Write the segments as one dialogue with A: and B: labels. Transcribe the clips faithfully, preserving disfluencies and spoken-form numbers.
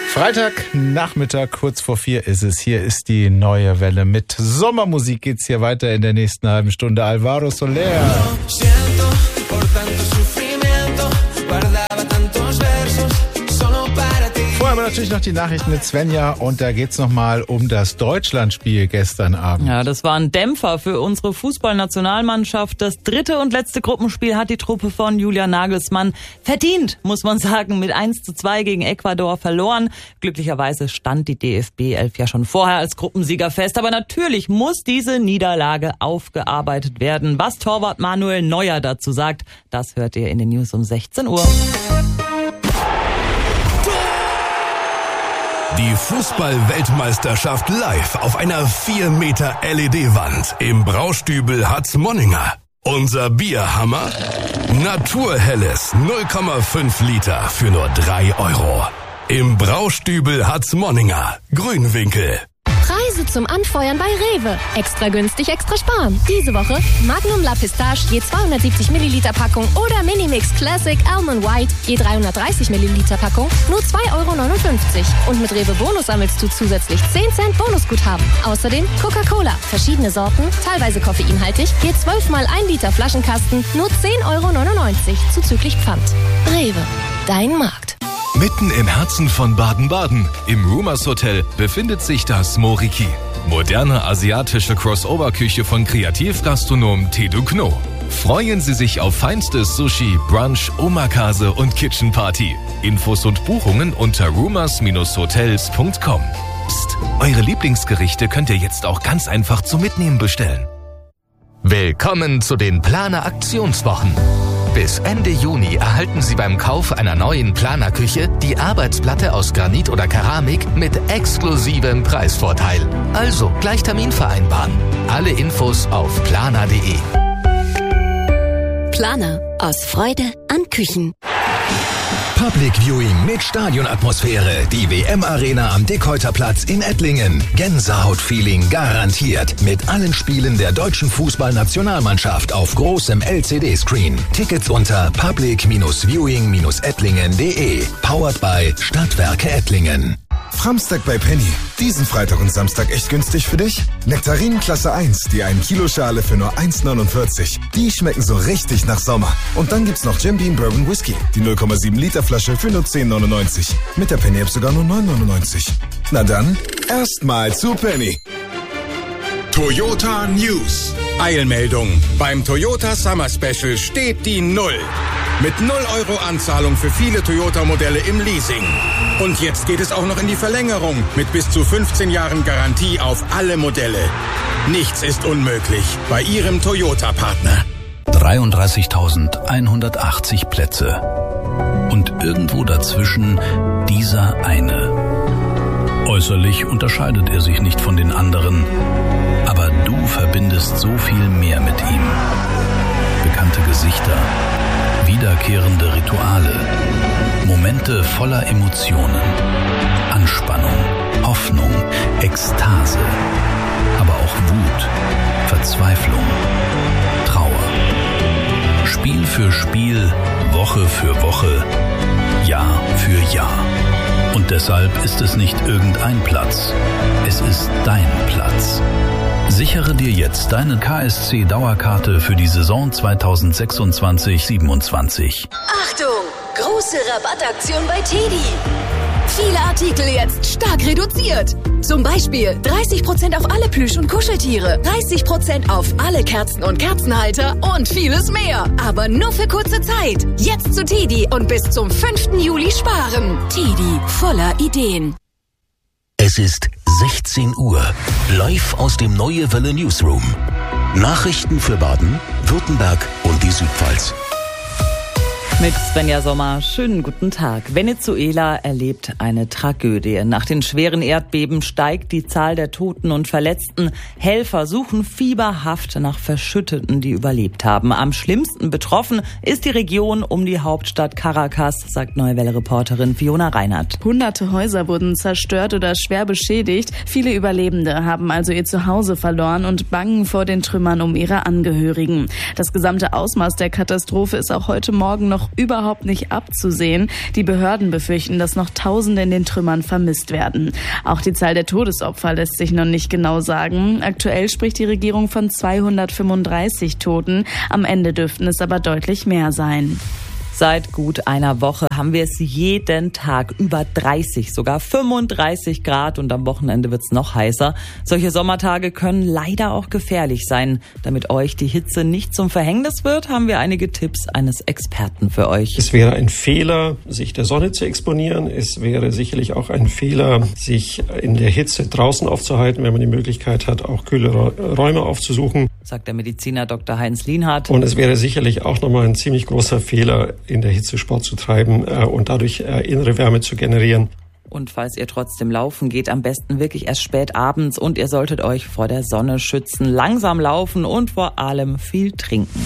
A: Freitagnachmittag, kurz vor vier ist es. Hier ist die neue Welle. Mit Sommermusik geht's hier weiter in der nächsten halben Stunde. Alvaro Soler. Vorher aber natürlich noch die Nachrichten mit Svenja und da geht's nochmal um das Deutschlandspiel gestern Abend.
B: Ja, das war ein Dämpfer für unsere Fußballnationalmannschaft. Das dritte und letzte Gruppenspiel hat die Truppe von Julian Nagelsmann verdient, muss man sagen, mit eins zu zwei gegen Ecuador verloren. Glücklicherweise stand die D F B elf ja schon vorher als Gruppensieger fest, aber natürlich muss diese Niederlage aufgearbeitet werden. Was Torwart Manuel Neuer dazu sagt, das hört ihr in den News um sechzehn Uhr.
C: Die Fußball-Weltmeisterschaft live auf einer vier Meter L E D-Wand im Braustübel Hatzmonninger. Unser Bierhammer? Naturhelles null Komma fünf Liter für nur drei Euro. Im Braustübel Hatzmonninger. Grünwinkel.
D: Preise zum Anfeuern bei Rewe. Extra günstig, extra sparen. Diese Woche Magnum La Pistache je zweihundertsiebzig Milliliter Packung oder Minimix Classic Almond White je dreihundertdreißig Milliliter Packung nur zwei Euro neunundfünfzig. Und mit Rewe Bonus sammelst du zusätzlich zehn Cent Bonusguthaben. Außerdem Coca-Cola, verschiedene Sorten, teilweise koffeinhaltig, je zwölf mal ein Liter Flaschenkasten nur zehn Euro neunundneunzig zuzüglich Pfand. Rewe, dein Markt.
C: Mitten im Herzen von Baden-Baden, im Rumors Hotel, befindet sich das Moriki. Moderne asiatische Crossover-Küche von Kreativgastronom Tedu Kno. Freuen Sie sich auf feinstes Sushi, Brunch, Omakase und Kitchen Party. Infos und Buchungen unter rumors hotels punkt com. Psst, eure Lieblingsgerichte könnt ihr jetzt auch ganz einfach zum Mitnehmen bestellen.
E: Willkommen zu den Planer Aktionswochen. Bis Ende Juni erhalten Sie beim Kauf einer neuen Planerküche die Arbeitsplatte aus Granit oder Keramik mit exklusivem Preisvorteil. Also gleich Termin vereinbaren. Alle Infos auf planer punkt de.
D: Planer. Aus Freude an Küchen.
F: Public Viewing mit Stadionatmosphäre. Die W M-Arena am Dickhäuterplatz in Ettlingen. Gänsehaut-Feeling garantiert. Mit allen Spielen der deutschen Fußballnationalmannschaft auf großem L C D-Screen. Tickets unter public viewing ettlingen punkt de. Powered by Stadtwerke Ettlingen.
G: Framstag bei Penny. Diesen Freitag und Samstag echt günstig für dich? Nektarinen Klasse eins, die ein Kilo Schale für nur eins neunundvierzig. Die schmecken so richtig nach Sommer. Und dann gibt's noch Jim Beam Bourbon Whisky, die null Komma sieben Liter Flasche für nur zehn neunundneunzig. Mit der Penny App sogar nur neun neunundneunzig. Na dann, erstmal zu Penny.
H: Toyota News. Eilmeldung. Beim Toyota Summer Special steht die Null. Mit null Euro Anzahlung für viele Toyota-Modelle im Leasing. Und jetzt geht es auch noch in die Verlängerung mit bis zu fünfzehn Jahren Garantie auf alle Modelle. Nichts ist unmöglich bei Ihrem Toyota-Partner.
I: dreiunddreißigtausendeinhundertachtzig Plätze. Und irgendwo dazwischen dieser eine. Äußerlich unterscheidet er sich nicht von den anderen. Aber du verbindest so viel mehr mit ihm. Bekannte Gesichter, wiederkehrende Rituale, Momente voller Emotionen, Anspannung, Hoffnung, Ekstase, aber auch Wut, Verzweiflung, Trauer. Spiel für Spiel, Woche für Woche, Jahr für Jahr. Und deshalb ist es nicht irgendein Platz, es ist dein Platz. Sichere dir jetzt deine K S C-Dauerkarte für die Saison zweitausendsechsundzwanzig siebenundzwanzig.
J: Achtung! Große Rabattaktion bei Teddy. Viele Artikel jetzt stark reduziert. Zum Beispiel dreißig Prozent auf alle Plüsch- und Kuscheltiere, dreißig Prozent auf alle Kerzen und Kerzenhalter und vieles mehr. Aber nur für kurze Zeit. Jetzt zu Teddy und bis zum fünften Juli sparen. Teddy, voller Ideen.
F: Es ist sechzehn Uhr. Live aus dem Neue Welle Newsroom. Nachrichten für Baden, Württemberg und die Südpfalz.
B: Mit Svenja Sommer, schönen guten Tag. Venezuela erlebt eine Tragödie. Nach den schweren Erdbeben steigt die Zahl der Toten und Verletzten. Helfer suchen fieberhaft nach Verschütteten, die überlebt haben. Am schlimmsten betroffen ist die Region um die Hauptstadt Caracas, sagt Neue Welle-Reporterin Fiona Reinhardt.
K: Hunderte Häuser wurden zerstört oder schwer beschädigt. Viele Überlebende haben also ihr Zuhause verloren und bangen vor den Trümmern um ihre Angehörigen. Das gesamte Ausmaß der Katastrophe ist auch heute Morgen noch noch überhaupt nicht abzusehen. Die Behörden befürchten, dass noch Tausende in den Trümmern vermisst werden. Auch die Zahl der Todesopfer lässt sich noch nicht genau sagen. Aktuell spricht die Regierung von zweihundertfünfunddreißig Toten. Am Ende dürften es aber deutlich mehr sein.
B: Seit gut einer Woche haben wir es jeden Tag über dreißig, sogar fünfunddreißig Grad und am Wochenende wird es noch heißer. Solche Sommertage können leider auch gefährlich sein. Damit euch die Hitze nicht zum Verhängnis wird, haben wir einige Tipps eines Experten für euch.
L: Es wäre ein Fehler, sich der Sonne zu exponieren. Es wäre sicherlich auch ein Fehler, sich in der Hitze draußen aufzuhalten, wenn man die Möglichkeit hat, auch kühlere Räume aufzusuchen.
B: Sagt der Mediziner Doktor Heinz Lienhardt.
L: Und es wäre sicherlich auch nochmal ein ziemlich großer Fehler, in der Hitze Sport zu treiben äh, und dadurch äh, innere Wärme zu generieren.
B: Und falls ihr trotzdem laufen geht, am besten wirklich erst spät abends und ihr solltet euch vor der Sonne schützen, langsam laufen und vor allem viel trinken.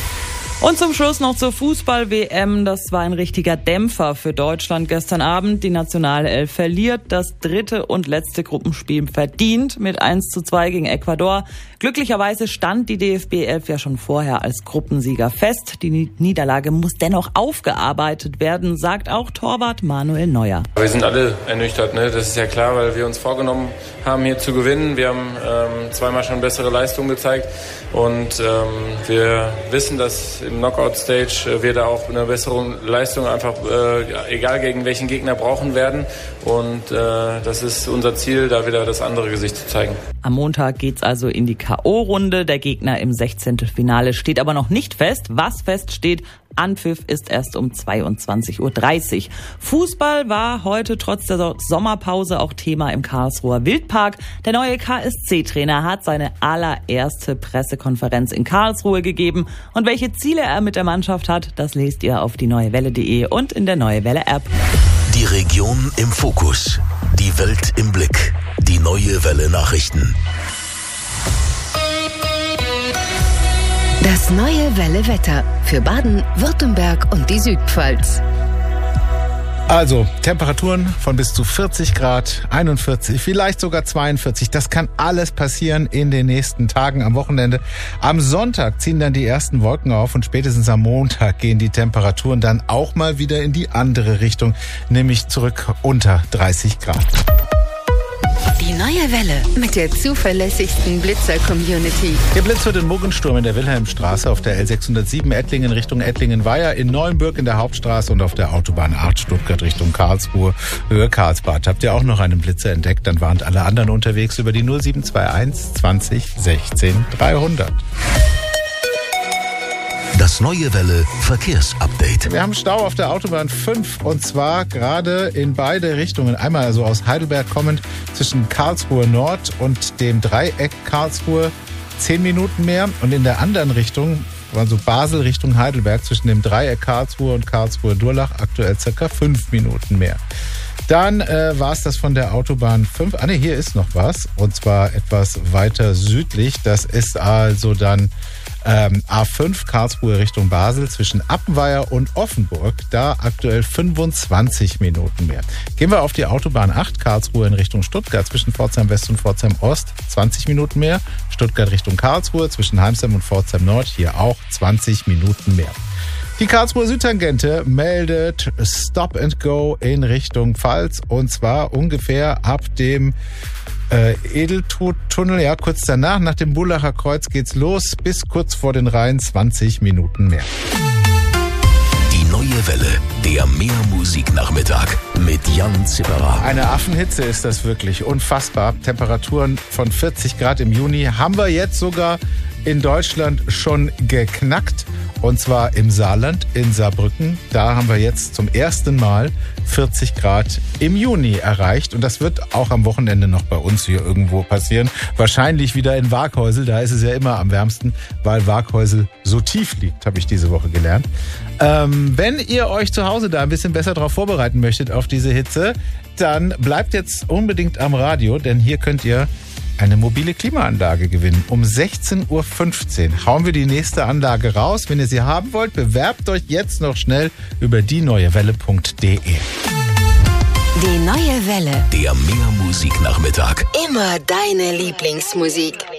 B: Und zum Schluss noch zur Fußball-W M. Das war ein richtiger Dämpfer für Deutschland gestern Abend. Die Nationalelf verliert das dritte und letzte Gruppenspiel verdient mit eins zu zwei gegen Ecuador. Glücklicherweise stand die D F B elf ja schon vorher als Gruppensieger fest. Die Niederlage muss dennoch aufgearbeitet werden, sagt auch Torwart Manuel Neuer.
M: Wir sind alle ernüchtert, ne? Das ist ja klar, weil wir uns vorgenommen haben, hier zu gewinnen. Wir haben ähm, zweimal schon bessere Leistungen gezeigt und ähm, wir wissen, dass im Knockout-Stage wir da auch eine bessere Leistung einfach, äh, egal gegen welchen Gegner, brauchen werden. Und äh, das ist unser Ziel, da wieder das andere Gesicht zu zeigen.
B: Am Montag geht's also in die K O-Runde. Der Gegner im sechzehnten Finale steht aber noch nicht fest. Was feststeht, Anpfiff ist erst um zweiundzwanzig Uhr dreißig. Fußball war heute trotz der Sommerpause auch Thema im Karlsruher Wildpark. Der neue K S C-Trainer hat seine allererste Pressekonferenz in Karlsruhe gegeben. Und welche Ziele er mit der Mannschaft hat, das lest ihr auf die neue welle punkt de und in der Neue Welle App.
F: Die Region im Fokus. Die Welt im Blick. Die Neue Welle Nachrichten.
J: Das Neue Welle Wetter für Baden, Württemberg und die Südpfalz.
A: Also Temperaturen von bis zu vierzig Grad, einundvierzig, vielleicht sogar zweiundvierzig. Das kann alles passieren in den nächsten Tagen am Wochenende. Am Sonntag ziehen dann die ersten Wolken auf und spätestens am Montag gehen die Temperaturen dann auch mal wieder in die andere Richtung, nämlich zurück unter dreißig Grad.
J: Die Neue Welle mit der zuverlässigsten Blitzer-Community.
A: Der Blitz wird in Muggensturm in der Wilhelmstraße, auf der L sechshundertsieben Ettlingen Richtung Ettlingen-Weiher, in Neuenbürg in der Hauptstraße und auf der Autobahn acht Stuttgart Richtung Karlsruhe, Höhe Karlsbad. Habt ihr auch noch einen Blitzer entdeckt, dann warnt alle anderen unterwegs über die null sieben zwei eins zwanzig sechzehn dreihundert.
F: Das Neue Welle Verkehrsupdate.
A: Wir haben Stau auf der Autobahn fünf und zwar gerade in beide Richtungen. Einmal also aus Heidelberg kommend zwischen Karlsruhe Nord und dem Dreieck Karlsruhe zehn Minuten mehr und in der anderen Richtung, also Basel Richtung Heidelberg zwischen dem Dreieck Karlsruhe und Karlsruhe Durlach aktuell circa fünf Minuten mehr. Dann äh, war es das von der Autobahn fünf. Ah ne, hier ist noch was und zwar etwas weiter südlich. Das ist also dann Ähm, A fünf Karlsruhe Richtung Basel zwischen Appenweier und Offenburg, da aktuell fünfundzwanzig Minuten mehr. Gehen wir auf die Autobahn acht Karlsruhe in Richtung Stuttgart zwischen Pforzheim West und Pforzheim Ost, zwanzig Minuten mehr. Stuttgart Richtung Karlsruhe zwischen Heimsheim und Pforzheim Nord, hier auch zwanzig Minuten mehr. Die Karlsruher Südtangente meldet Stop and Go in Richtung Pfalz und zwar ungefähr ab dem Äh, Edeltod-Tunnel, ja, kurz danach, nach dem Bullacher Kreuz geht's los, bis kurz vor den Rhein, zwanzig Minuten mehr.
F: Die Neue Welle, der Meermusiknachmittag mit Jan Zipperer.
A: Eine Affenhitze ist das wirklich, unfassbar. Temperaturen von vierzig Grad im Juni haben wir jetzt sogar in Deutschland schon geknackt. Und zwar im Saarland, in Saarbrücken. Da haben wir jetzt zum ersten Mal vierzig Grad im Juni erreicht. Und das wird auch am Wochenende noch bei uns hier irgendwo passieren. Wahrscheinlich wieder in Waaghäusel. Da ist es ja immer am wärmsten, weil Waaghäusel so tief liegt, habe ich diese Woche gelernt. Ähm, wenn ihr euch zu Hause da ein bisschen besser darauf vorbereiten möchtet auf diese Hitze, dann bleibt jetzt unbedingt am Radio, denn hier könnt ihr eine mobile Klimaanlage gewinnen. Um sechzehn Uhr fünfzehn hauen wir die nächste Anlage raus. Wenn ihr sie haben wollt, bewerbt euch jetzt noch schnell über die neue welle punkt de.
J: Die Neue Welle.
F: Der Meermusiknachmittag.
J: Immer deine Lieblingsmusik.